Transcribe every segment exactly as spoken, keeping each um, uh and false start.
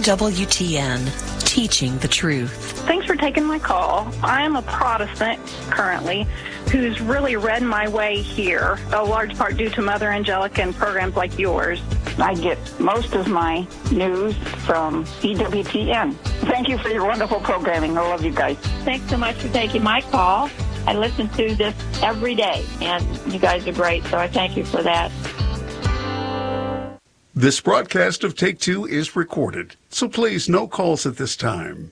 W T N, teaching the truth. Thanks for taking my call. I am a Protestant currently who's really read my way here, a large part due to Mother Angelica and programs like yours. I get most of my news from E W T N. Thank you for your wonderful programming. I love you guys. Thanks so much for taking my call. I listen to this every day, and you guys are great, so I thank you for that. This broadcast of Take Two is recorded, so please, no calls at this time.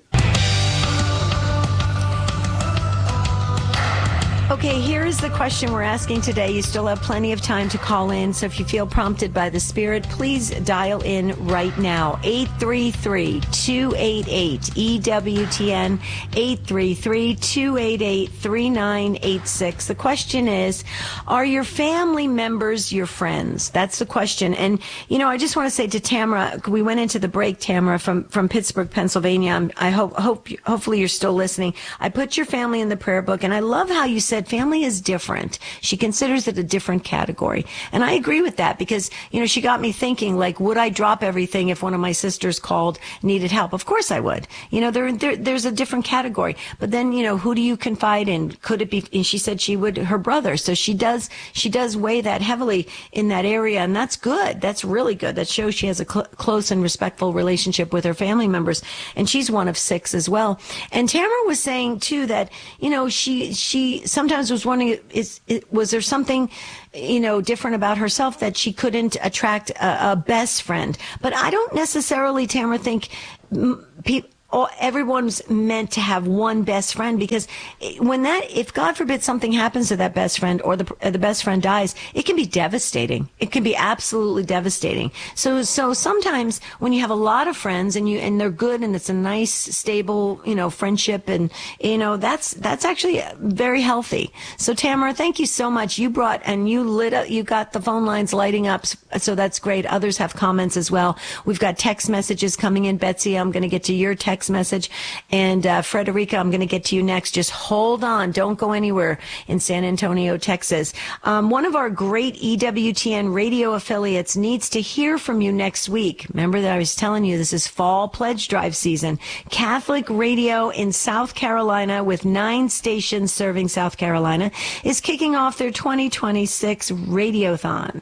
Okay, here is the question we're asking today. You still have plenty of time to call in, so if you feel prompted by the Spirit, please dial in right now. eight three three, two eight eight, E W T N, eight three three, two eight eight, three nine eight six. The question is, are your family members your friends? That's the question. And, you know, I just want to say to Tamara, we went into the break, Tamara, from, from Pittsburgh, Pennsylvania. I'm, I hope, hope, hopefully you're still listening. I put your family in the prayer book, and I love how you said family is different. She considers it a different category. And I agree with that because, you know, she got me thinking, like, would I drop everything if one of my sisters called, needed help? Of course I would. You know, there, there there's a different category. But then, you know, who do you confide in? Could it be, and she said she would, her brother. So she does, she does weigh that heavily in that area. And that's good. That's really good. That shows she has a cl- close and respectful relationship with her family members. And she's one of six as well. And Tamara was saying too that, you know, she, she sometimes was wondering, is, is was there something, you know, different about herself that she couldn't attract a, a best friend? But I don't necessarily, Tamara, think people, oh, everyone's meant to have one best friend, because when that, if God forbid something happens to that best friend, or the the best friend dies, it can be devastating. It can be absolutely devastating. So so sometimes when you have a lot of friends and you and they're good and it's a nice, stable, you know, friendship, and you know that's that's actually very healthy. So Tamara, thank you so much. You brought and you lit up. You got the phone lines lighting up. So that's great. Others have comments as well. We've got text messages coming in. Betsy, I'm going to get to your text message. And uh, Frederica, I'm going to get to you next. Just hold on. Don't go anywhere in San Antonio, Texas. Um, one of our great E W T N radio affiliates needs to hear from you next week. Remember that I was telling you this is fall pledge drive season. Catholic Radio in South Carolina, with nine stations serving South Carolina, is kicking off their twenty twenty-six Radiothon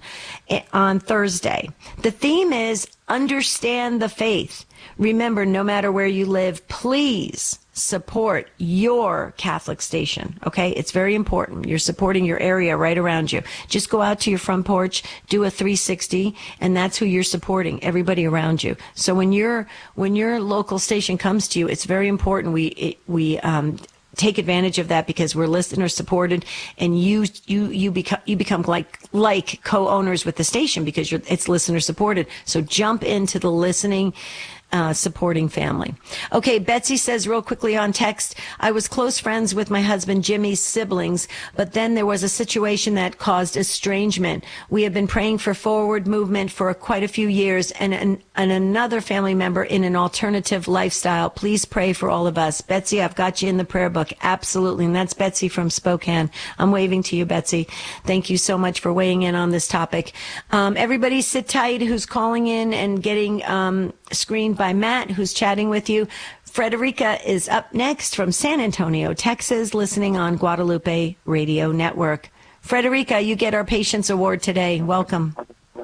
on Thursday. The theme is Understand the Faith. Remember, no matter where you live, please support your Catholic station, okay? It's very important. You're supporting your area right around you. Just go out to your front porch, do a three sixty, and that's who you're supporting, everybody around you. So when your when your local station comes to you, it's very important we it, we um take advantage of that, because we're listener supported, and you you you become you become like like co-owners with the station because you're it's listener supported. So jump into the listening Uh, supporting family. Okay, Betsy says real quickly on text, I was close friends with my husband Jimmy's siblings, but then there was a situation that caused estrangement. We have been praying for forward movement for quite a few years, and, and, and another family member in an alternative lifestyle. Please pray for all of us. Betsy, I've got you in the prayer book. Absolutely. And that's Betsy from Spokane. I'm waving to you, Betsy. Thank you so much for weighing in on this topic. Um, everybody sit tight who's calling in and getting um, screened by Matt, who's chatting with you. Frederica is up next from San Antonio, Texas, listening on Guadalupe Radio Network. Frederica, you get our Patience Award today. Welcome.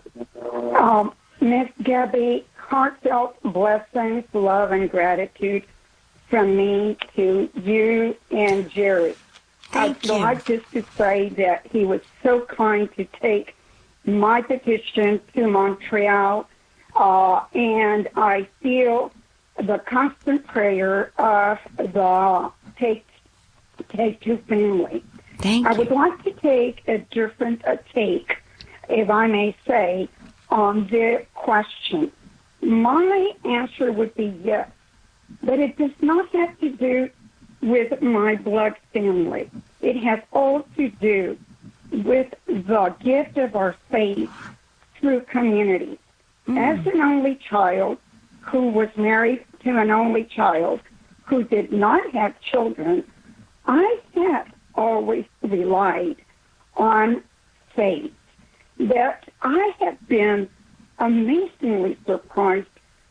Um, Miss Gabby, heartfelt blessings, love, and gratitude from me to you and Jerry. Thank I'd you. like just to say that he was so kind to take my petition to Montreal. Uh, and I feel the constant prayer of the Take, take Two family. Thank I you. would like to take a different a take, if I may say, on the question. My answer would be yes, but it does not have to do with my blood family. It has all to do with the gift of our faith through community. As an only child who was married to an only child who did not have children, I have always relied on faith. That I have been amazingly surprised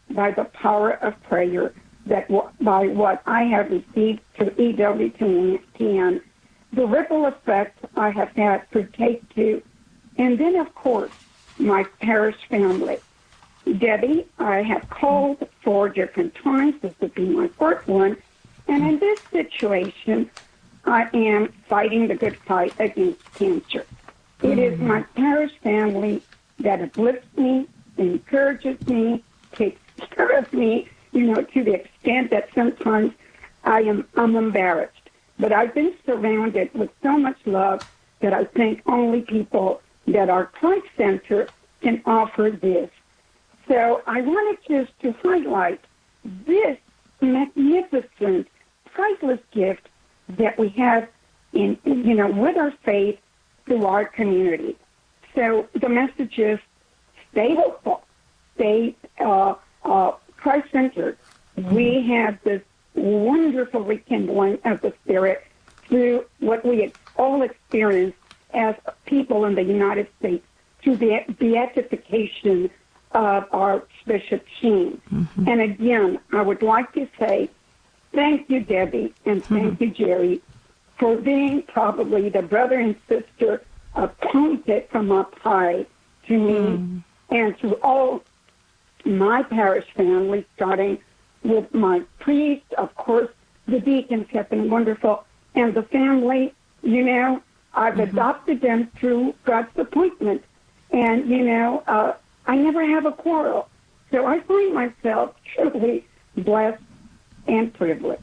by the power of prayer, that w- by what I have received through E W T N, the ripple effect I have had through Take Two, and then, of course, my parish family. Debbie, I have called four different times. This would be my fourth one. And in this situation, I am fighting the good fight against cancer. It is my parish family that uplifts me, encourages me, takes care of me, you know, to the extent that sometimes I am I'm embarrassed. But I've been surrounded with so much love that I think only people that are Christ-centered can offer this. So I wanted just to highlight this magnificent, priceless gift that we have in, you know, with our faith through our community. So the message is stay hopeful, stay uh, uh, Christ-centered. We have this wonderful rekindling of the Spirit through what we all experience as people in the United States through the beatification of Archbishop Sheen. Mm-hmm. And again, I would like to say thank you, Debbie, and thank mm-hmm. you, Jerry, for being probably the brother and sister appointed from up high to me mm. and to all my parish family, starting with my priest. Of course, the deacons have been wonderful, and the family, you know, I've mm-hmm. adopted them through God's appointment. And, you know, uh, I never have a quarrel. So I find myself truly blessed and privileged.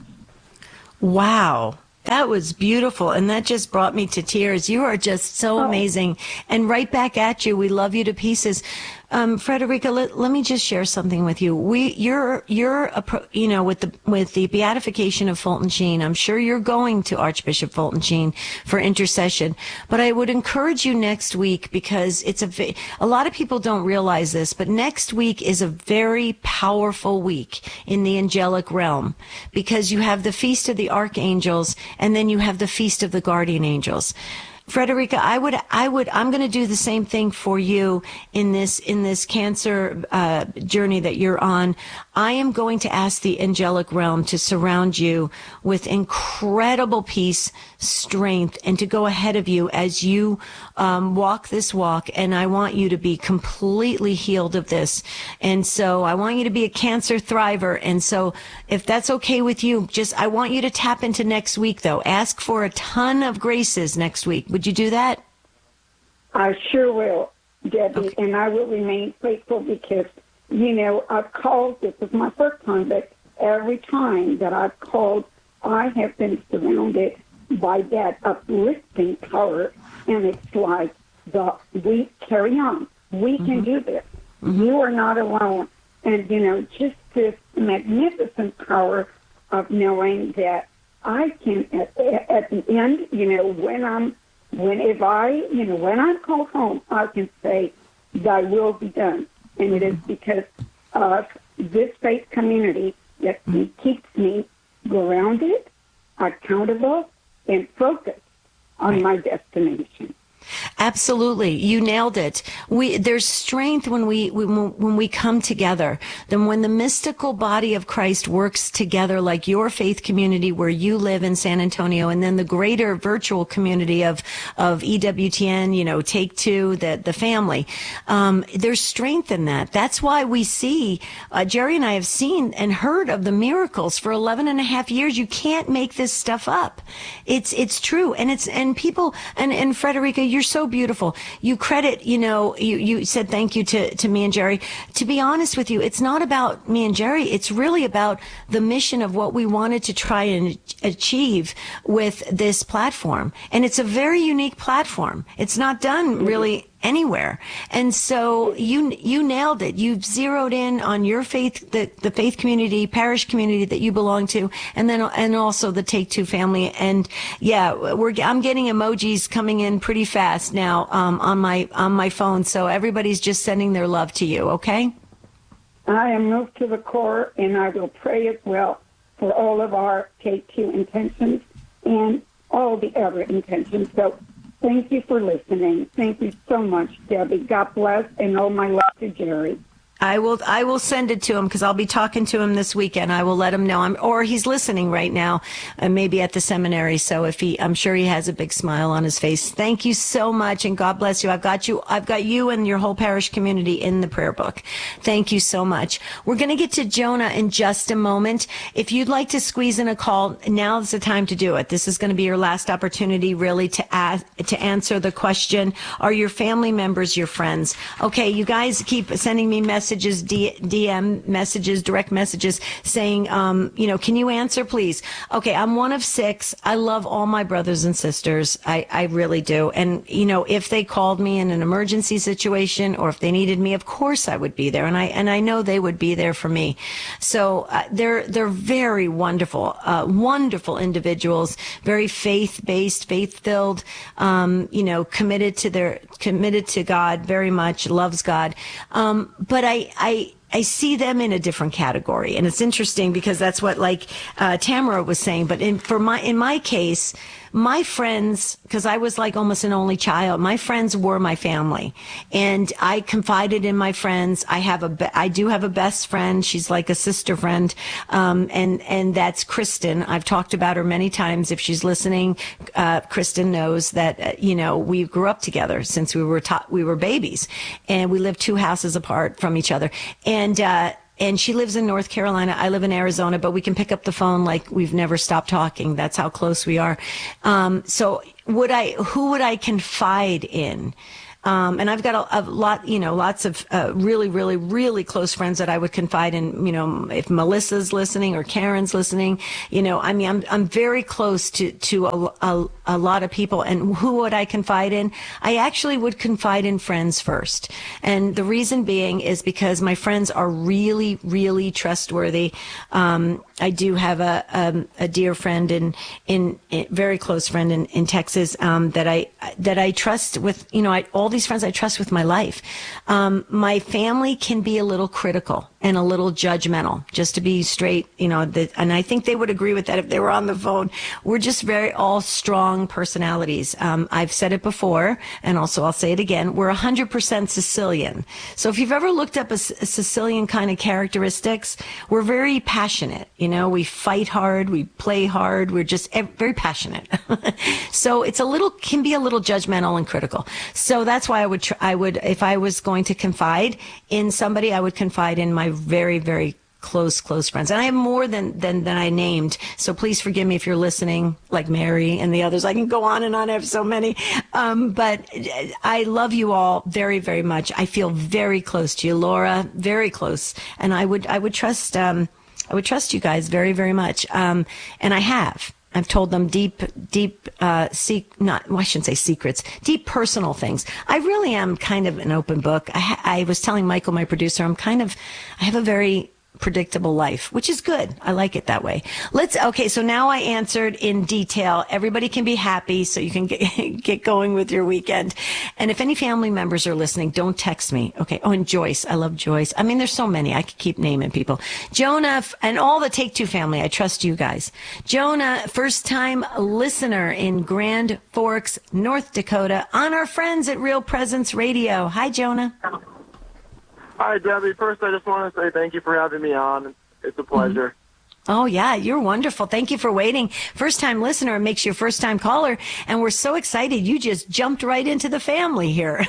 Wow. That was beautiful, and that just brought me to tears. You are just so oh. amazing, and right back at you. We love you to pieces. Um, Frederica, let, let me just share something with you. We, you're, you're, a, you know, with the, with the beatification of Fulton Sheen, I'm sure you're going to Archbishop Fulton Sheen for intercession, but I would encourage you next week, because it's a, a lot of people don't realize this, but next week is a very powerful week in the angelic realm, because you have the Feast of the Archangels, and then you have the Feast of the Guardian Angels. Frederica, I would, I would, I'm going to do the same thing for you in this, in this cancer uh, journey that you're on. I am going to ask the angelic realm to surround you with incredible peace, strength, and to go ahead of you as you um, walk this walk. And I want you to be completely healed of this. And so I want you to be a cancer thriver. And so if that's okay with you, just, I want you to tap into next week, though. Ask for a ton of graces next week. Would you do that? I sure will, Debbie, okay. And I will remain faithful, because, you know, I've called, this is my first time, but every time that I've called, I have been surrounded by that uplifting power, and it's like, the we carry on. We mm-hmm. can do this. Mm-hmm. You are not alone. And, you know, just this magnificent power of knowing that I can, at, at the end, you know, when I'm When if I, you know, when I'm called home, I can say, thy will be done. And it is because of this faith community that keeps me grounded, accountable, and focused on right. my destination. Absolutely. You nailed it. We, there's strength when we, when, when we come together. Then when the mystical body of Christ works together, like your faith community where you live in San Antonio, and then the greater virtual community of, of E W T N, you know, Take Two, the, the family. Um, there's strength in that. That's why we see, uh, Jerry and I have seen and heard of the miracles for eleven and a half years. You can't make this stuff up. It's, it's true. And it's, and people, and, and Frederica, you're so beautiful. You credit, you know, you, you said thank you to, to me and Jerry. To be honest with you, it's not about me and Jerry. It's really about the mission of what we wanted to try and achieve with this platform. And it's a very unique platform. It's not done really anywhere. And so you, you nailed it. You've zeroed in on your faith, the, the faith community, parish community that you belong to, and then, and also the Take Two family. And yeah, we're, I'm getting emojis coming in pretty fast now, um, on my, on my phone. So everybody's just sending their love to you. Okay. I am moved to the core, and I will pray as well for all of our Take Two intentions and all the other intentions. So thank you for listening. Thank you so much, Debbie. God bless, and all my love to Jerry. I will. I will send it to him because I'll be talking to him this weekend. I will let him know. I'm, or he's listening right now, uh, maybe at the seminary. So if he, I'm sure he has a big smile on his face. Thank you so much, and God bless you. I've got you. I've got you and your whole parish community in the prayer book. Thank you so much. We're going to get to Jonah in just a moment. If you'd like to squeeze in a call, now's the time to do it. This is going to be your last opportunity, really, to ask, to answer the question: are your family members your friends? Okay, you guys keep sending me messages. Messages, D M messages, direct messages saying, um, you know, can you answer, please? Okay, I'm one of six. I love all my brothers and sisters. I, I really do. And, you know, if they called me in an emergency situation or if they needed me, of course I would be there. And I, and I know they would be there for me. So uh, they're, they're very wonderful, uh, wonderful individuals, very faith-based, faith-filled, um, you know, committed to their, committed to God very much, loves God. Um, but I, I, I see them in a different category. And it's interesting because that's what, like, uh, Tamara was saying. But in, for my, in my case, my friends, because I was like almost an only child, my friends were my family. And I confided in my friends. I have a, be- I do have a best friend. She's like a sister friend. Um, and, and that's Kristen. I've talked about her many times. If she's listening, uh, Kristen knows that, uh, you know, we grew up together since we were ta- we were babies, and we lived two houses apart from each other. And, uh, And she lives in North Carolina. I live in Arizona, but we can pick up the phone like we've never stopped talking. That's how close we are. Um, so would I, who would I confide in? Um, and I've got a, a lot, you know, lots of uh, really, really, really close friends that I would confide in. You know, if Melissa's listening or Karen's listening, you know, I mean, I'm I'm very close to to a, a, a lot of people. And who would I confide in? I actually would confide in friends first. And the reason being is because my friends are really, really trustworthy. Um, I do have a um, a dear friend in in, in very close friend in in Texas um, that I that I trust with. You know, I, all these friends I trust with my life. Um, my family can be a little critical and a little judgmental, just to be straight. You know, the, and I think they would agree with that if they were on the phone. We're just very all strong personalities. Um, I've said it before, and also I'll say it again. We're one hundred percent Sicilian. So if you've ever looked up a, a Sicilian kind of characteristics, we're very passionate. You know, we fight hard, we play hard, we're just very passionate. So it's a little, can be a little judgmental and critical. So that's why I would, tr- I would, if I was going to confide in somebody, I would confide in my very, very close, close friends. And I have more than, than, than I named. So please forgive me if you're listening, like Mary and the others. I can go on and on. I have so many. Um, but I love you all very, very much. I feel very close to you, Laura, very close. And I would, I would trust, um, I would trust you guys very, very much. Um, and I have. I've told them deep, deep, uh, sec- not, well, I shouldn't say secrets, deep personal things. I really am kind of an open book. I, ha- I was telling Michael, my producer, I'm kind of, I have a very predictable life, which is good. I like it that way. Let's, okay, so now I answered in detail. Everybody can be happy so you can get, get going with your weekend. And if any family members are listening, don't text me. Okay. Oh, and Joyce. I love Joyce. I mean, there's so many. I could keep naming people. Jonah and all the Take Two family. I trust you guys. Jonah, first time listener in Grand Forks, North Dakota, on our friends at Real Presence Radio. Hi, Jonah. Hi, Debbie. First, I just want to say thank you for having me on. It's a pleasure. Mm-hmm. Oh, yeah, you're wonderful. Thank you for waiting. First-time listener makes you first-time caller, and we're so excited. You just jumped right into the family here.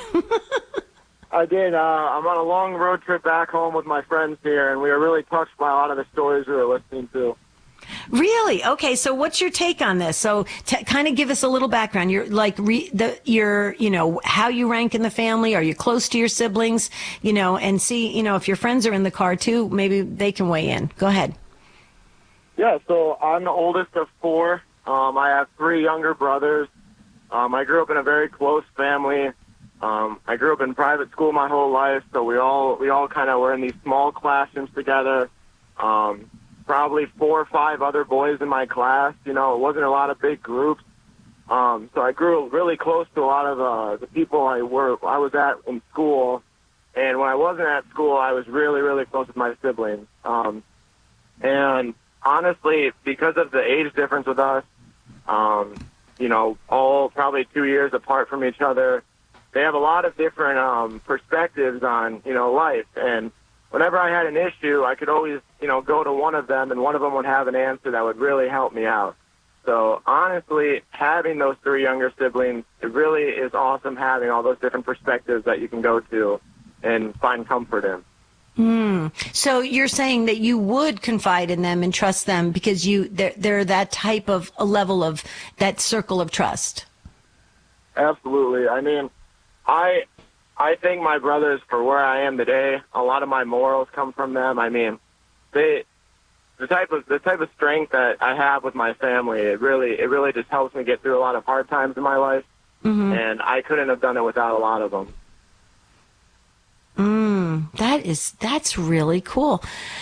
I did. Uh, I'm on a long road trip back home with my friends here, and we were really touched by a lot of the stories we were listening to. Really? Okay. So what's your take on this? So t- kind of give us a little background. You're like re- the, you're, you know, how you rank in the family. Are you close to your siblings? You know, and see, you know, if your friends are in the car too, maybe they can weigh in. Go ahead. Yeah. So I'm the oldest of four. Um, I have three younger brothers. Um, I grew up in a very close family. Um, I grew up in private school my whole life. So we all, we all kind of were in these small classrooms together. Um, probably four or five other boys in my class. You know, it wasn't a lot of big groups. Um, so I grew really close to a lot of uh, the people I were I was at in school. And when I wasn't at school, I was really, really close with my siblings. Um, and honestly, because of the age difference with us, um, you know, all probably two years apart from each other, they have a lot of different um, perspectives on, you know, life. And whenever I had an issue, I could always, you know, go to one of them, and one of them would have an answer that would really help me out. So honestly, having those three younger siblings, it really is awesome having all those different perspectives that you can go to and find comfort in. Mm. So you're saying that you would confide in them and trust them because you they're, they're that type of a level of that circle of trust. Absolutely. I mean, I I thank my brothers for where I am today. A lot of my morals come from them. I mean, they the type of the type of strength that I have with my family. It really it really just helps me get through a lot of hard times in my life, mm-hmm. and I couldn't have done it without a lot of them. Mm, that is, that's really cool.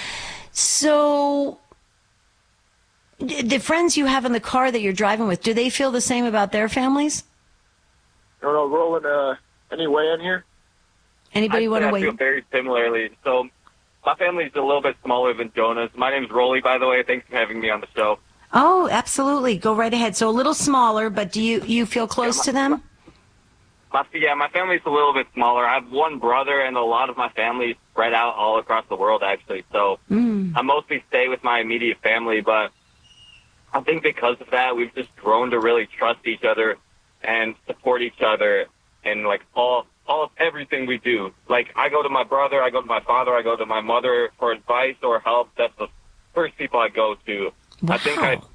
So the friends you have in the car that you're driving with, do they feel the same about their families? I don't know, rolling uh, any way in here? Anybody want to weigh in? I feel very similarly. So my family's a little bit smaller than Jonah's. My name's Rolly, by the way. Thanks for having me on the show. Oh, absolutely. Go right ahead. So a little smaller, but do you, you feel close yeah, my, to them? My, yeah, my family's a little bit smaller. I have one brother, and a lot of my family spread out all across the world, actually. So mm. I mostly stay with my immediate family, but I think because of that, we've just grown to really trust each other and support each other in, like, all all of everything we do. Like, I go to my brother, I go to my father, I go to my mother for advice or help. That's the first people I go to. Wow. I think I...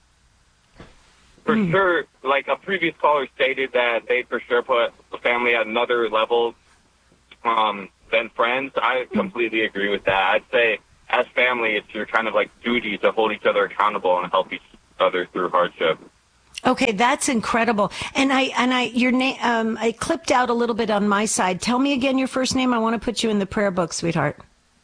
For mm. sure, like a previous caller stated that they for sure put the family at another level um, than friends. I completely agree with that. I'd say as family, it's your kind of like duty to hold each other accountable and help each other through hardship. Okay, that's incredible. And I and I your name um, I clipped out a little bit on my side. Tell me again your first name. I want to put you in the prayer book, sweetheart.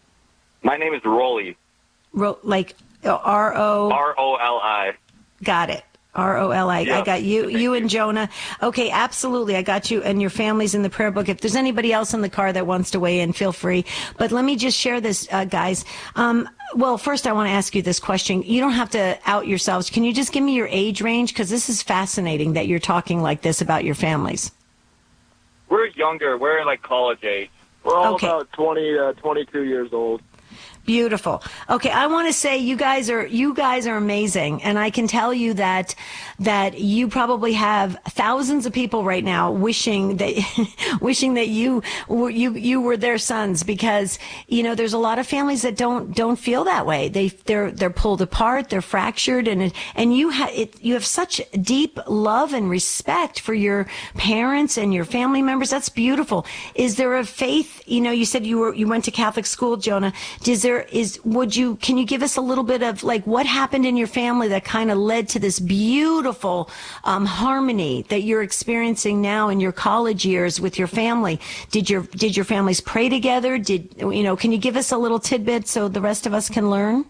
My name is Rolly. Ro- like R O R O L I. Got it. R O L I. Yeah. I got you, you and Jonah. Okay, absolutely. I got you and your families in the prayer book. If there's anybody else in the car that wants to weigh in, feel free. But let me just share this, uh, guys. Um, well, first I want to ask you this question. You don't have to out yourselves. Can you just give me your age range? Because this is fascinating that you're talking like this about your families. We're younger. We're like college age. We're all okay. about twenty, uh, twenty-two years old. Beautiful. Okay, I want to say you guys are you guys are amazing, and I can tell you that that you probably have thousands of people right now wishing that wishing that you were you you were their sons, because you know there's a lot of families that don't don't feel that way. They they're they're pulled apart, they're fractured, and and you have it you have such deep love and respect for your parents and your family members. That's beautiful. Is there a faith? You know, you said you were you went to Catholic school, Jonah. Is there is would you can you give us a little bit of like what happened in your family that kind of led to this beautiful um, harmony that you're experiencing now in your college years with your family? Did your did your families pray together? Did you know? Can you give us a little tidbit so the rest of us can learn?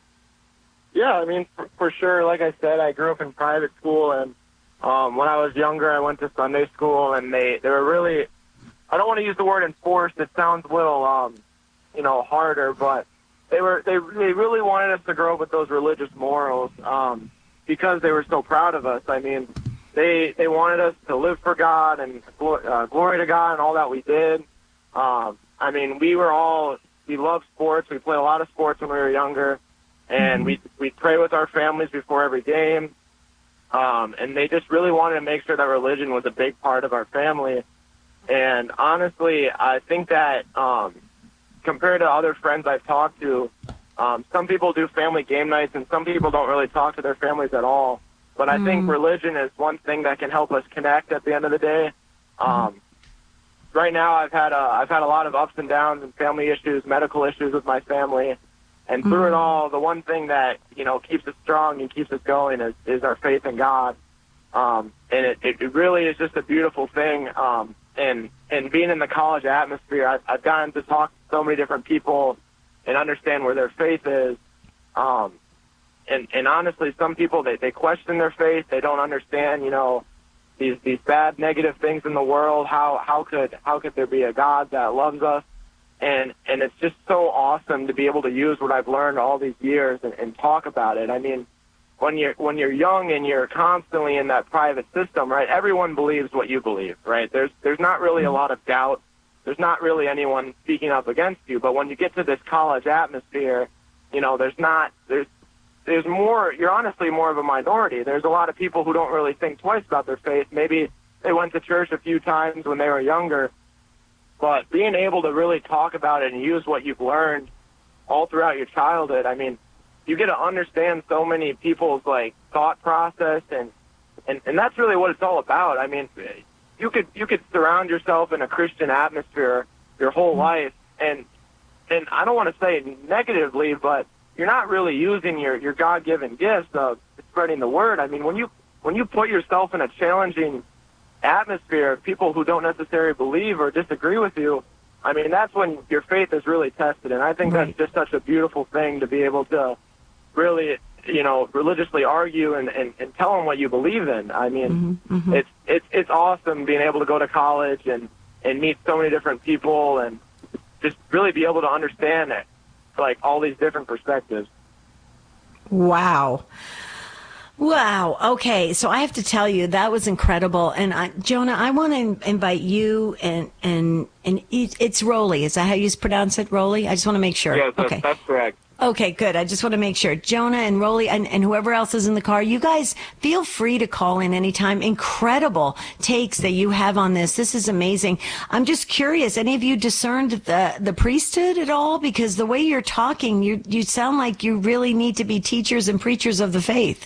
Yeah, I mean, for, for sure. Like I said, I grew up in private school, and um, when I was younger, I went to Sunday school, and they they were really, I don't want to use the word enforced. It sounds a little, um, you know, harder, but They were they they really wanted us to grow up with those religious morals um, because they were so proud of us. I mean, they they wanted us to live for God and uh, glory to God and all that we did. Um, I mean, we were all we loved sports. We played a lot of sports when we were younger, and we we pray with our families before every game. Um, and they just really wanted to make sure that religion was a big part of our family. And honestly, I think that. Um, Compared to other friends I've talked to, um, some people do family game nights, and some people don't really talk to their families at all. But I mm. think religion is one thing that can help us connect at the end of the day. Um, mm. Right now, I've had a, I've had a lot of ups and downs and family issues, medical issues with my family, and through mm. it all, the one thing that you know keeps us strong and keeps us going is, is our faith in God. Um, and it, it really is just a beautiful thing. Um, And and being in the college atmosphere, I've, I've gotten to talk to so many different people and understand where their faith is. Um, and, and honestly, some people, they, they question their faith. They don't understand, you know, these these bad, negative things in the world. How how could how could there be a God that loves us? And and it's just so awesome to be able to use what I've learned all these years and, and talk about it. I mean, when you're when you're young and you're constantly in that private system, right? Everyone believes what you believe, right? There's there's not really a lot of doubt there's not really anyone speaking up against you. But when you get to this college atmosphere, you know, there's not, there's, there's more, you're honestly more of a minority. There's a lot of people who don't really think twice about their faith. Maybe they went to church a few times when they were younger, but being able to really talk about it and use what you've learned all throughout your childhood, I mean, you get to understand so many people's, like, thought process, and, and, and that's really what it's all about. I mean, you could, you could surround yourself in a Christian atmosphere your whole life, and, and I don't want to say negatively, but you're not really using your, your God-given gifts of spreading the word. I mean, when you when you put yourself in a challenging atmosphere of people who don't necessarily believe or disagree with you, I mean, that's when your faith is really tested. And I think right. that's just such a beautiful thing to be able to really, you know, religiously argue and, and, and tell them what you believe in. I mean, mm-hmm, mm-hmm. it's it's it's awesome being able to go to college and, and meet so many different people and just really be able to understand it. Like all these different perspectives. Wow. Wow. Okay. So I have to tell you, that was incredible. And I, Jonah, I want to invite you and, and, and it's Rolly. Is that how you pronounce it? Rolly? I just want to make sure. Yes, that's, okay. that's correct. Okay, good. I just want to make sure. Jonah and Rolly and, and whoever else is in the car, you guys feel free to call in anytime. Incredible takes that you have on this. This is amazing. I'm just curious, any of you discerned the, the priesthood at all? Because the way you're talking, you, you sound like you really need to be teachers and preachers of the faith.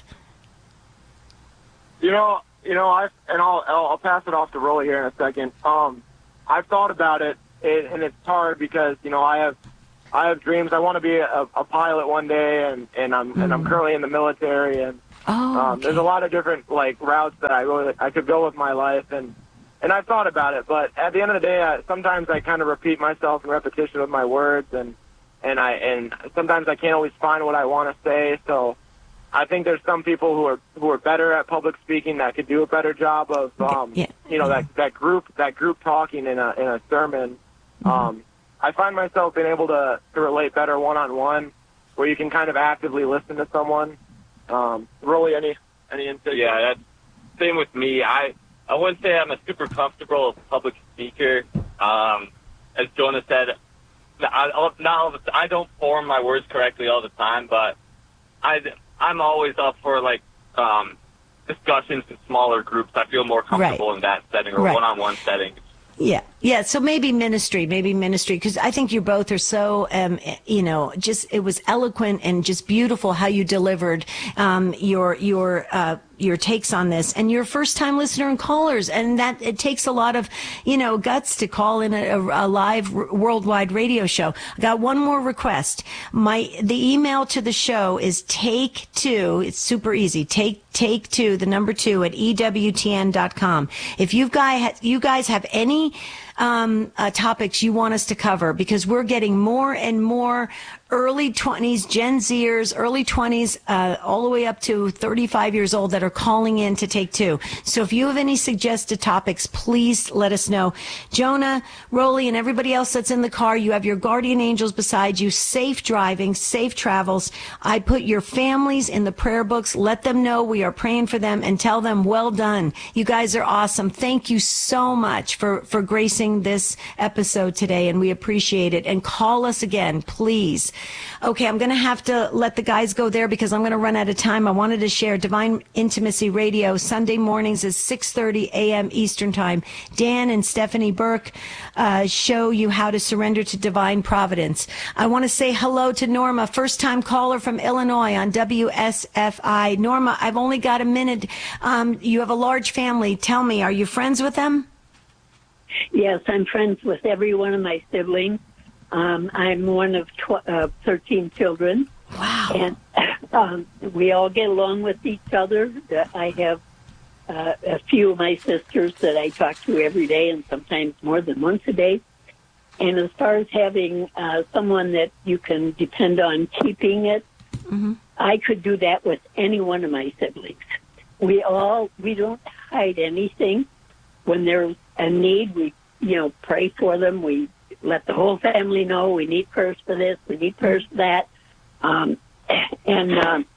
You know, you know, I and I'll, I'll I'll pass it off to Rolly here in a second. Um, I've thought about it, and it's hard because, you know, I have I have dreams. I want to be a, a pilot one day, and, and I'm mm. and I'm currently in the military, and oh, um, okay. there's a lot of different like routes that I really, I could go with my life, and and I've thought about it. But at the end of the day, I, sometimes I kind of repeat myself in repetition of my words, and and I and sometimes I can't always find what I want to say. So I think there's some people who are who are better at public speaking that could do a better job of um, yeah. you know, that that group that group talking in a in a sermon. Mm-hmm. Um, I find myself being able to, to relate better one-on-one, where you can kind of actively listen to someone. Um, Rolly, any any insight? Yeah, that's same with me. I I wouldn't say I'm a super comfortable public speaker. Um, as Jonah said, I, not all the, I don't form my words correctly all the time, but I I'm always up for like um, discussions in smaller groups. I feel more comfortable right. in that setting or right. one-on-one setting. Yeah. Yeah. So maybe ministry, maybe ministry, because I think you both are so, um, you know, just, it was eloquent and just beautiful how you delivered, um, your, your, uh, your takes on this, and you're a first time listener and callers. And that it takes a lot of, you know, guts to call in a, a live worldwide radio show. I got one more request. My, the email to the show is take two. It's super easy. Take, take two, the number two at E W T N dot com. If you guys, you guys have any, um, uh, topics you want us to cover, because we're getting more and more early twenties, Gen Zers, early twenties, uh, all the way up to thirty-five years old that are calling in to take two. So if you have any suggested topics, please let us know. Jonah, Rolly, and everybody else that's in the car, you have your guardian angels beside you. Safe driving, safe travels. I put your families in the prayer books. Let them know we are praying for them, and tell them, well done. You guys are awesome. Thank you so much for, for gracing this episode today, and we appreciate it. And call us again, please. Okay, I'm going to have to let the guys go there because I'm going to run out of time. I wanted to share Divine Intimacy Radio. Sunday mornings is six thirty a.m. Eastern Time. Dan and Stephanie Burke uh, show you how to surrender to divine providence. I want to say hello to Norma, first-time caller from Illinois on W S F I. Norma, I've only got a minute. Um, you have a large family. Tell me, are you friends with them? Yes, I'm friends with every one of my siblings. Um, I'm one of tw- uh, thirteen children. Wow. And um, we all get along with each other. I have uh, a few of my sisters that I talk to every day, and sometimes more than once a day. And as far as having uh, someone that you can depend on keeping it, mm-hmm. I could do that with any one of my siblings. We all, we don't hide anything. When there's a need, we, you know, pray for them. We let the whole family know we need prayers for this, we need prayers for that. Um, and um,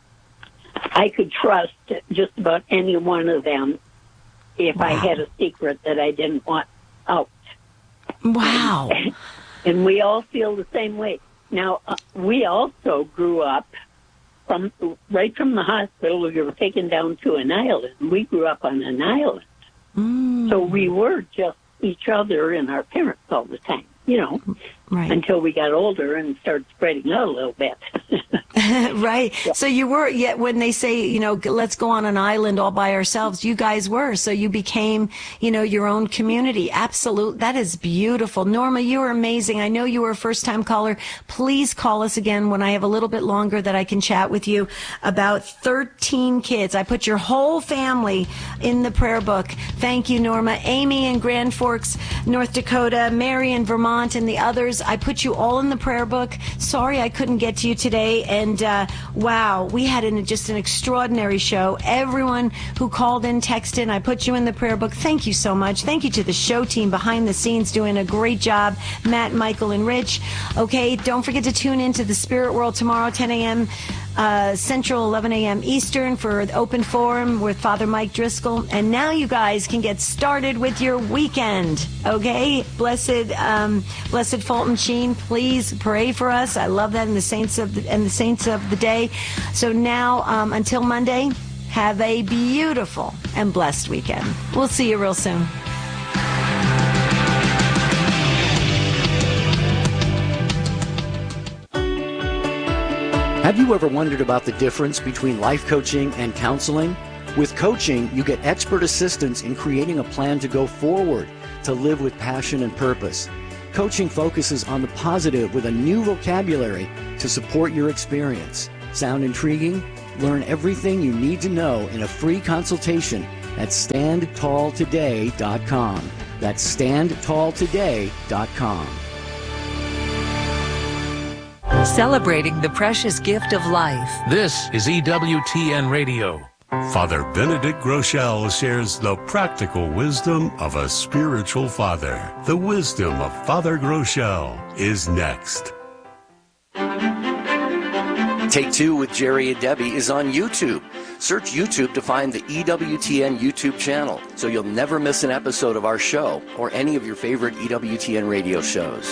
I could trust just about any one of them if wow. I had a secret that I didn't want out. Wow. And, and we all feel the same way. Now, uh, we also grew up from right from the hospital. We were taken down to an island. We grew up on an island. Mm. So we were just each other and our parents all the time, you know, right. until we got older and started spreading out a little bit. Right. Yeah. So you were, yet when they say, you know, let's go on an island all by ourselves, you guys were. So you became, you know, your own community. Absolute. That is beautiful. Norma, you are amazing. I know you were a first time caller. Please call us again when I have a little bit longer that I can chat with you about thirteen kids. I put your whole family in the prayer book. Thank you, Norma. Amy in Grand Forks, North Dakota, Mary in Vermont, and the others. I put you all in the prayer book. Sorry I couldn't get to you today. And uh, wow, we had an, just an extraordinary show. Everyone who called in, texted in, I put you in the prayer book. Thank you so much. Thank you to the show team behind the scenes doing a great job. Matt, Michael, and Rich. Okay, don't forget to tune in to the Spirit World tomorrow, ten a.m. Uh, Central, eleven a.m. Eastern for the Open Forum with Father Mike Driscoll. And now you guys can get started with your weekend. Okay, blessed, um, blessed Fulton Sheen, please pray for us. I love that, and the saints of the, and the saints of the day. So now, um, until Monday, have a beautiful and blessed weekend. We'll see you real soon. Have you ever wondered about the difference between life coaching and counseling? With coaching, you get expert assistance in creating a plan to go forward, to live with passion and purpose. Coaching focuses on the positive with a new vocabulary to support your experience. Sound intriguing? Learn everything you need to know in a free consultation at stand tall today dot com. That's stand tall today dot com. Celebrating the precious gift of life. This is E W T N Radio. Father Benedict Groeschel shares the practical wisdom of a spiritual father. The wisdom of Father Groeschel is next. Take Two with Jerry and Debbie is on YouTube. Search YouTube to find the E W T N YouTube channel so you'll never miss an episode of our show or any of your favorite E W T N radio shows.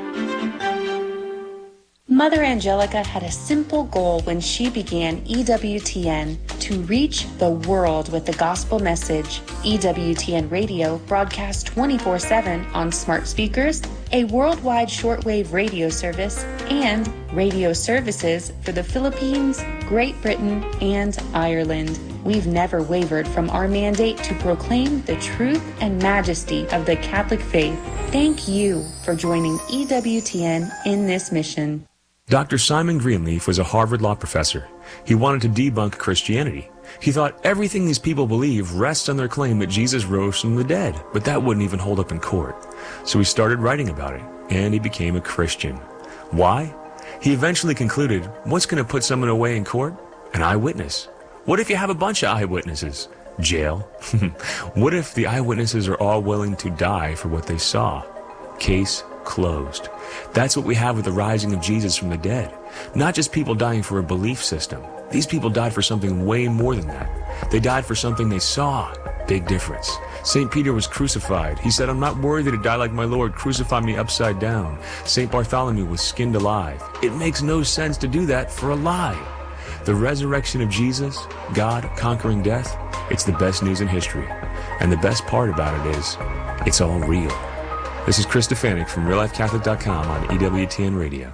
Mother Angelica had a simple goal when she began E W T N: to reach the world with the gospel message. E W T N Radio broadcasts twenty-four seven on smart speakers, a worldwide shortwave radio service, and radio services for the Philippines, Great Britain, and Ireland. We've never wavered from our mandate to proclaim the truth and majesty of the Catholic faith. Thank you for joining E W T N in this mission. Doctor Simon Greenleaf was a Harvard law professor. He wanted to debunk Christianity. He thought everything these people believe rests on their claim that Jesus rose from the dead, but that wouldn't even hold up in court. So he started writing about it, and he became a Christian. Why? He eventually concluded, what's going to put someone away in court? An eyewitness. What if you have a bunch of eyewitnesses? Jail. What if the eyewitnesses are all willing to die for what they saw? Case closed. That's what we have with the rising of Jesus from the dead. Not just people dying for a belief system. These people died for something way more than that. They died for something they saw. Big difference. Saint Peter was crucified. He said, I'm not worthy to die like my Lord. Crucify me upside down. Saint Bartholomew was skinned alive. It makes no sense to do that for a lie. The resurrection of Jesus, God conquering death, it's the best news in history. And the best part about it is, it's all real. This is Chris Stefanik from real life catholic dot com on E W T N Radio.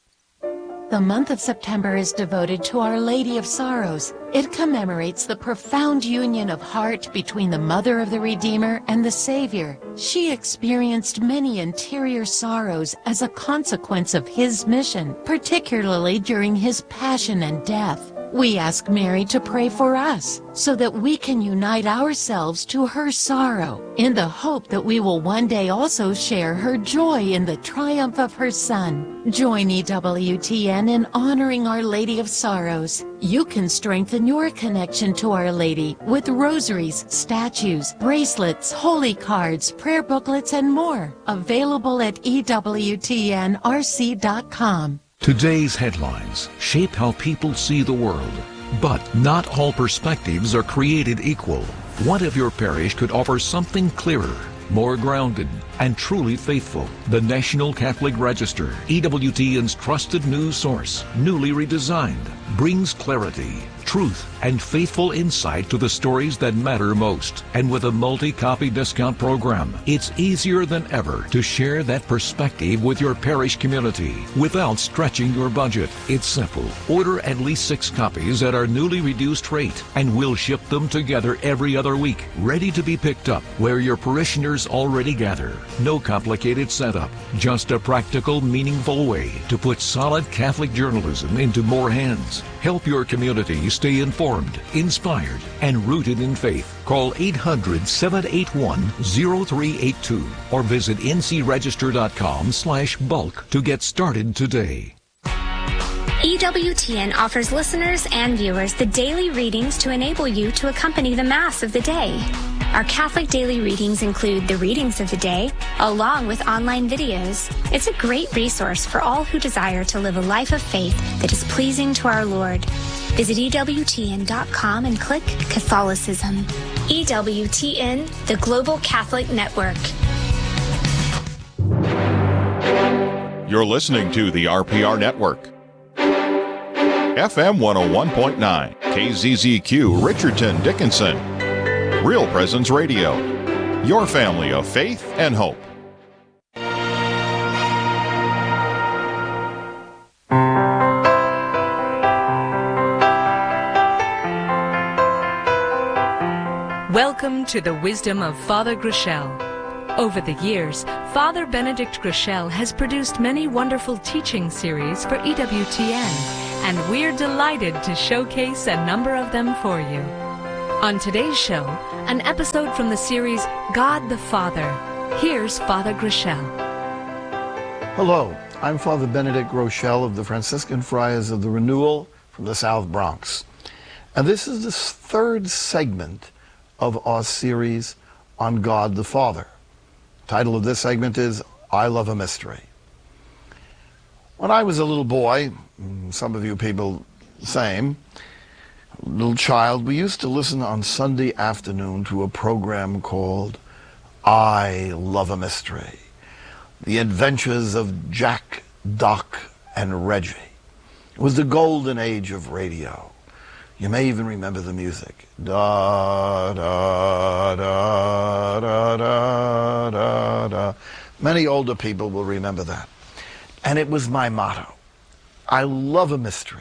The month of September is devoted to Our Lady of Sorrows. It commemorates the profound union of heart between the Mother of the Redeemer and the Savior. She experienced many interior sorrows as a consequence of His mission, particularly during His passion and death. We ask Mary to pray for us so that we can unite ourselves to her sorrow in the hope that we will one day also share her joy in the triumph of her Son. Join E W T N in honoring Our Lady of Sorrows. You can strengthen your connection to Our Lady with rosaries, statues, bracelets, holy cards, prayer booklets, and more. Available at E W T N R C dot com. Today's headlines shape how people see the world, but not all perspectives are created equal. What if your parish could offer something clearer, more grounded, and truly faithful. The National Catholic Register, E W T N's trusted news source, newly redesigned, brings clarity, truth, and faithful insight to the stories that matter most. And with a multi-copy discount program, it's easier than ever to share that perspective with your parish community without stretching your budget. It's simple. Order at least six copies at our newly reduced rate, and we'll ship them together every other week, ready to be picked up where your parishioners already gather. No complicated setup, just a practical, meaningful way to put solid Catholic journalism into more hands. Help your community stay informed, inspired, and rooted in faith. Call eight hundred, seven eight one, zero three eight two or visit n c register dot com slash bulk to get started today. E W T N offers listeners and viewers the daily readings to enable you to accompany the Mass of the day. Our Catholic daily readings include the readings of the day, along with online videos. It's a great resource for all who desire to live a life of faith that is pleasing to our Lord. Visit E W T N dot com and click Catholicism. E W T N, the Global Catholic Network. You're listening to the R P R Network. F M one oh one point nine, K Z Z Q, Richardson, Dickinson. Real Presence Radio, your family of faith and hope. Welcome to the Wisdom of Father Groeschel. Over the years, Father Benedict Groeschel has produced many wonderful teaching series for E W T N, and we're delighted to showcase a number of them for you. On today's show, an episode from the series God the Father. Here's Father Groeschel. Hello, I'm Father Benedict Groeschel of the Franciscan Friars of the Renewal from the South Bronx. And this is the third segment of our series on God the Father. The title of this segment is I Love a Mystery. When I was a little boy, some of you people the same, little child, we used to listen on Sunday afternoon to a program called I Love a Mystery. The Adventures of Jack, Doc, and Reggie. It was the golden age of radio. You may even remember the music. Da, da, da, da, da, da, da. Many older people will remember that. And it was my motto. I love a mystery.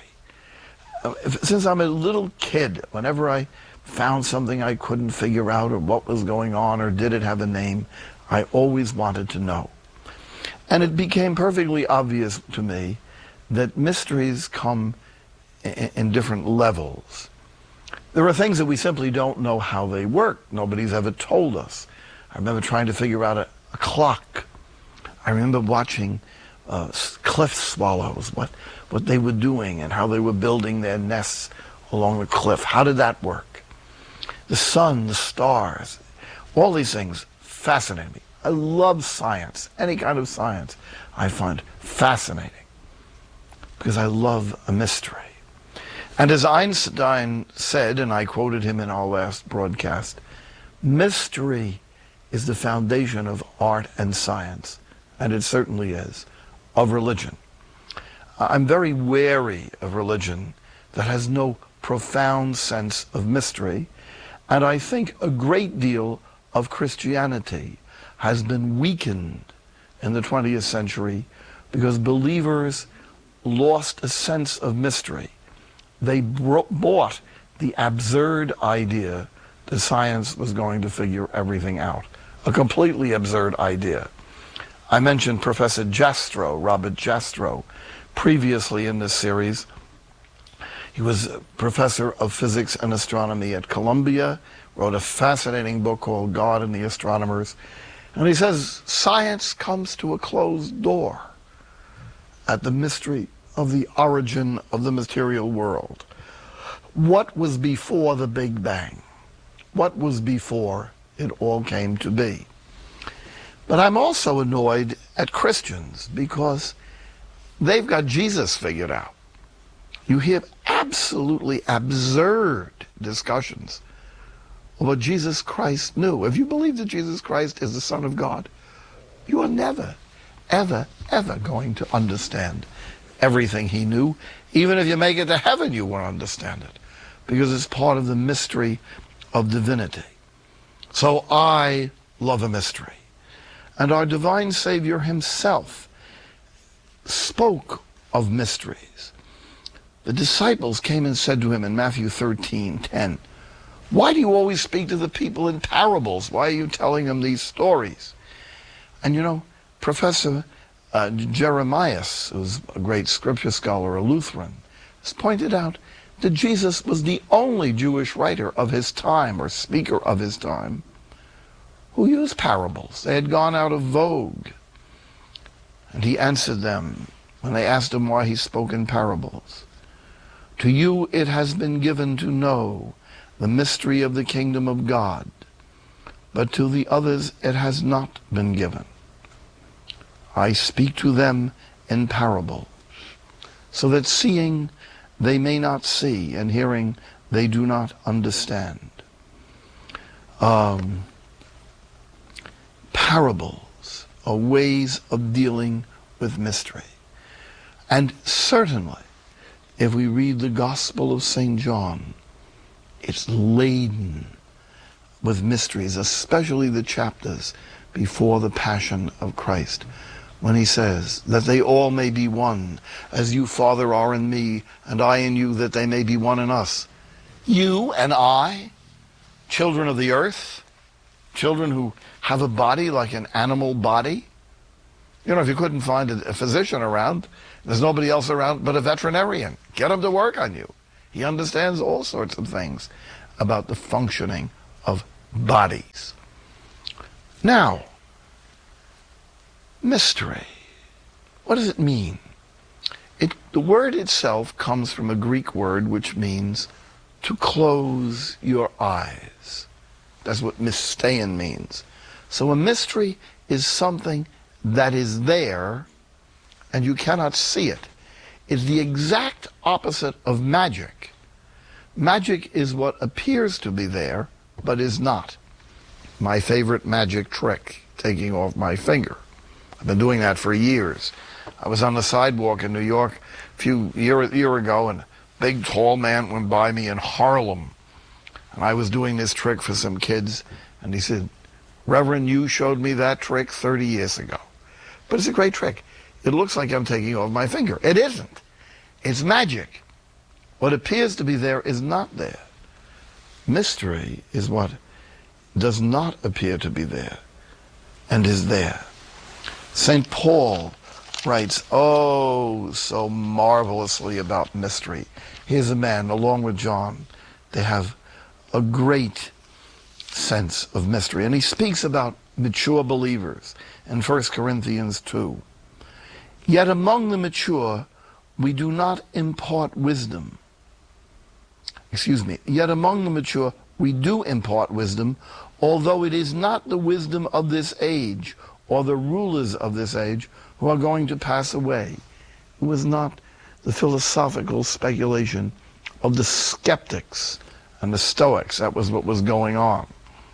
Since I'm a little kid, whenever I found something I couldn't figure out or what was going on or did it have a name, I always wanted to know. And it became perfectly obvious to me that mysteries come in, in different levels. There are things that we simply don't know how they work. Nobody's ever told us. I remember trying to figure out a, a clock. I remember watching uh, cliff swallows, what, what they were doing and how they were building their nests along the cliff. How did that work? The sun, the stars, all these things fascinate me. I love science, any kind of science I find fascinating because I love a mystery. And as Einstein said, and I quoted him in our last broadcast, mystery is the foundation of art and science, and it certainly is, of religion. I'm very wary of religion that has no profound sense of mystery, and I think a great deal of Christianity has been weakened in the twentieth century because believers lost a sense of mystery. They bought the absurd idea that science was going to figure everything out. A completely absurd idea. I mentioned Professor Jastrow, Robert Jastrow, previously in this series. He was a professor of physics and astronomy at Columbia, wrote a fascinating book called God and the Astronomers. And he says, science comes to a closed door at the mystery of the origin of the material world. What was before the Big Bang? What was before it all came to be? But I'm also annoyed at Christians because they've got Jesus figured out. You hear absolutely absurd discussions or what Jesus Christ knew. If you believe that Jesus Christ is the Son of God, you are never, ever, ever going to understand everything he knew. Even if you make it to heaven, you won't understand it, because it's part of the mystery of divinity. So I love a mystery. And our divine Savior himself spoke of mysteries. The disciples came and said to him in Matthew thirteen ten, "Why do you always speak to the people in parables? Why are you telling them these stories?" And you know, Professor uh, Jeremias, who's a great scripture scholar, a Lutheran, has pointed out that Jesus was the only Jewish writer of his time, or speaker of his time, who used parables. They had gone out of vogue. And he answered them when they asked him why he spoke in parables. "To you it has been given to know the mystery of the kingdom of God, but to the others it has not been given. I speak to them in parables, so that seeing they may not see, and hearing they do not understand." Um, parables are ways of dealing with mystery. And certainly, if we read the Gospel of Saint John, it's laden with mysteries, especially the chapters before the Passion of Christ, when he says that they all may be one, as you, Father, are in me, and I in you, that they may be one in us. You and I, children of the earth, children who have a body like an animal body. You know, if you couldn't find a, a physician around, there's nobody else around but a veterinarian. Get him to work on you. He understands all sorts of things about the functioning of bodies. Now, mystery. What does it mean? It, the word itself comes from a Greek word which means to close your eyes. That's what mystein means. So a mystery is something that is there and you cannot see it. It's the exact opposite of magic. Magic is what appears to be there but is not. My favorite magic trick, taking off my finger. I've been doing that for years. I was on the sidewalk in New York a few year, year ago, and a big tall man went by me in Harlem. And I was doing this trick for some kids, and he said, "Reverend, you showed me that trick thirty years ago." But it's a great trick. It looks like I'm taking off my finger. It isn't. It's magic. What appears to be there is not there. Mystery is what does not appear to be there and is there. Saint Paul writes, oh, so marvelously about mystery. Here's a man, along with John, they have a great sense of mystery. And he speaks about mature believers in First Corinthians two. Yet among the mature, we do not impart wisdom. Excuse me. Yet among the mature, we do impart wisdom, although it is not the wisdom of this age or the rulers of this age who are going to pass away. It was not the philosophical speculation of the skeptics and the Stoics. That was what was going on.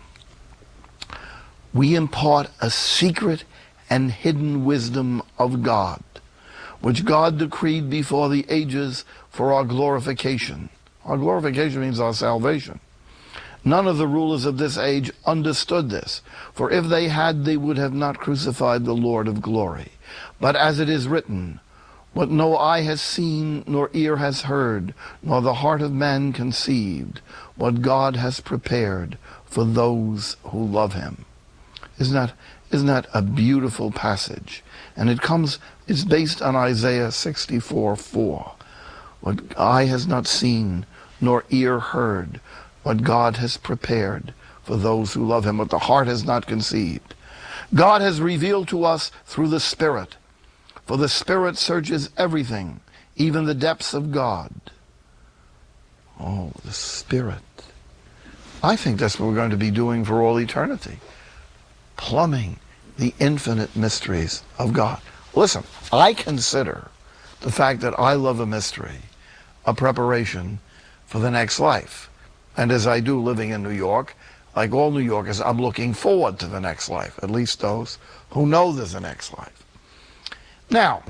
We impart a secret and hidden wisdom of God, which God decreed before the ages for our glorification. Our glorification means our salvation. None of the rulers of this age understood this, for if they had, they would have not crucified the Lord of glory. But as it is written, what no eye has seen, nor ear has heard, nor the heart of man conceived, what God has prepared for those who love him. Isn't that, isn't that a beautiful passage? And it comes, it's based on Isaiah sixty-four four. What eye has not seen, nor ear heard, what God has prepared for those who love him, what the heart has not conceived. God has revealed to us through the Spirit, for the Spirit searches everything, even the depths of God. Oh, the Spirit. I think that's what we're going to be doing for all eternity. Plumbing the infinite mysteries of God. Listen, I consider the fact that I love a mystery a preparation for the next life. And as I do living in New York, like all New Yorkers, I'm looking forward to the next life, at least those who know there's a next life. Now,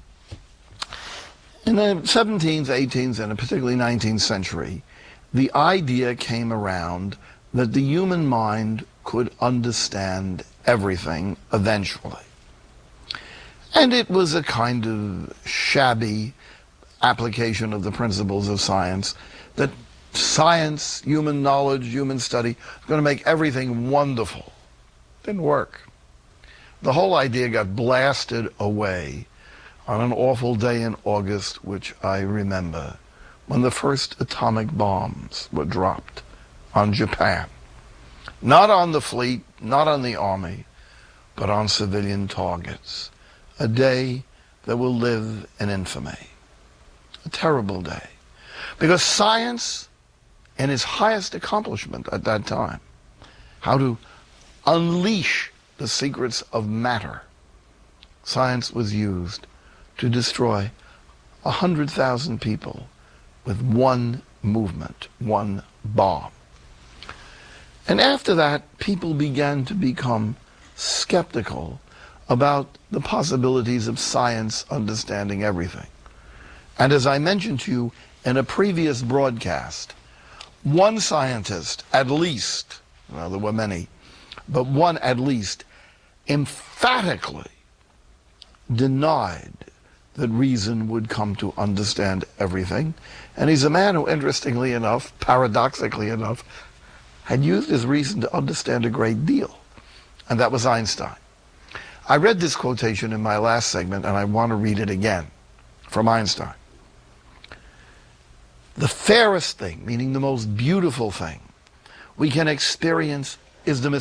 in the seventeenth, eighteenth, and particularly nineteenth century, the idea came around that the human mind could understand everything eventually. And it was a kind of shabby application of the principles of science, that science, human knowledge, human study, is going to make everything wonderful. Didn't work. The whole idea got blasted away on an awful day in August, which I remember, when the first atomic bombs were dropped on Japan. Not on the fleet, not on the army, but on civilian targets. A day that will live in infamy. A terrible day. Because science, in its highest accomplishment at that time, how to unleash the secrets of matter, science was used to destroy a hundred thousand people with one movement, one bomb. And after that, people began to become skeptical about the possibilities of science understanding everything. And as I mentioned to you in a previous broadcast, one scientist, at least, well, there were many, but one at least, emphatically denied that reason would come to understand everything. And he's a man who, interestingly enough, paradoxically enough, had used his reason to understand a great deal. And that was Einstein. I read this quotation in my last segment, and I want to read it again from Einstein. The fairest thing, meaning the most beautiful thing, we can experience is the